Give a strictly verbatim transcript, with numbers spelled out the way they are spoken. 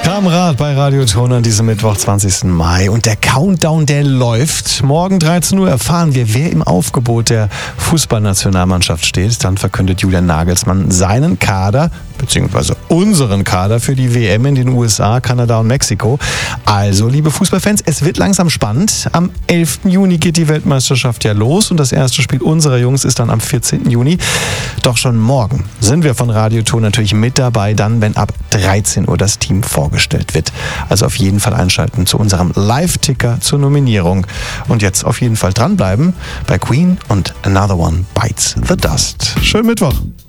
Kramrad bei Radioton an diesem Mittwoch, zwanzigsten Mai. Und der Countdown, der läuft. Morgen dreizehn Uhr erfahren wir, wer im Aufgebot der Fußballnationalmannschaft steht. Dann verkündet Julian Nagelsmann seinen Kader, beziehungsweise unseren Kader für die W M in den U S A, Kanada und Mexiko. Also, liebe Fußballfans, es wird langsam spannend. Am elften Juni geht die Weltmeisterschaft ja los und das erste Spiel unserer Jungs ist dann am vierzehnten Juni. Doch schon morgen sind wir von Radioton natürlich mit dabei, dann, wenn ab dreizehn Uhr das Team vorgestellt wird. Also auf jeden Fall einschalten zu unserem Live-Ticker zur Nominierung. Und jetzt auf jeden Fall dranbleiben bei Queen und Another One Bites the Dust. Schönen Mittwoch.